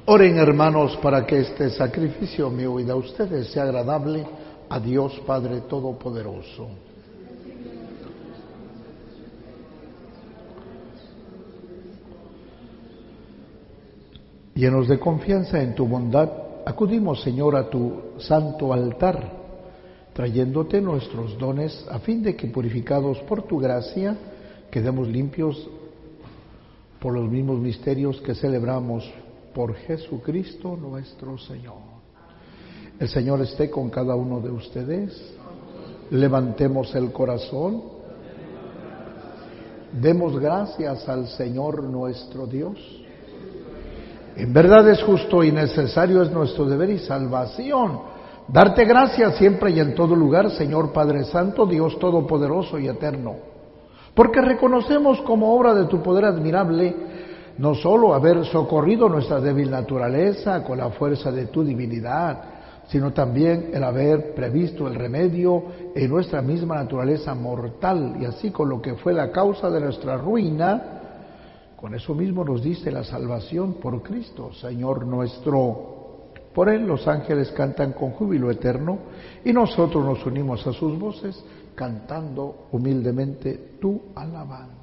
Oren, hermanos, para que este sacrificio mío y de ustedes sea agradable a Dios Padre Todopoderoso. Llenos de confianza en tu bondad, acudimos, Señor, a tu santo altar, trayéndote nuestros dones, a fin de que, purificados por tu gracia, quedemos limpios por los mismos misterios que celebramos por Jesucristo nuestro Señor. El Señor esté con cada uno de ustedes. Levantemos el corazón. Demos gracias al Señor nuestro Dios. En verdad es justo y necesario, es nuestro deber y salvación darte gracias siempre y en todo lugar, Señor Padre Santo, Dios Todopoderoso y Eterno, porque reconocemos como obra de tu poder admirable no solo haber socorrido nuestra débil naturaleza con la fuerza de tu divinidad, sino también el haber previsto el remedio en nuestra misma naturaleza mortal, y así con lo que fue la causa de nuestra ruina, con eso mismo nos diste la salvación por Cristo, Señor nuestro. Por Él los ángeles cantan con júbilo eterno, y nosotros nos unimos a sus voces, cantando humildemente tu alabanza.